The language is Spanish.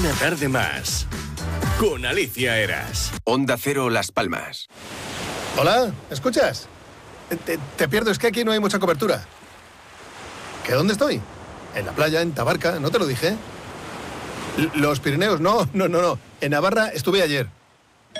Una tarde más con Alicia Eras. Onda Cero Las Palmas. Hola, ¿escuchas? Te pierdo, es que aquí no hay mucha cobertura. ¿Que dónde estoy? En la playa, en Tabarca, ¿no te lo dije? Los Pirineos, no. En Navarra estuve ayer.